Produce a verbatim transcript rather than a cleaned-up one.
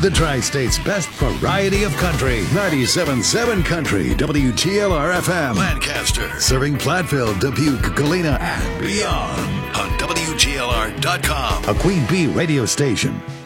The Tri-State's best variety of country. ninety-seven point seven Country, W G L R F M. Lancaster. Serving Platteville, Dubuque, Galena, and beyond. On W G L R dot com. A Queen Bee radio station.